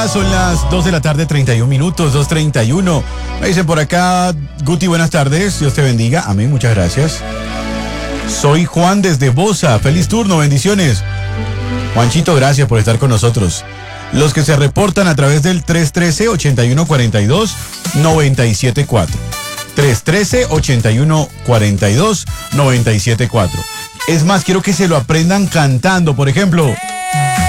Son las 2 de la tarde, 31 minutos, 2:31. Me dicen por acá, Guti, buenas tardes, Dios te bendiga, amén, muchas gracias. Soy Juan desde Bosa, feliz turno, bendiciones. Juanchito, gracias por estar con nosotros. Los que se reportan a través del 313-8142-974. 313-8142-974. Es más, quiero que se lo aprendan cantando, por ejemplo.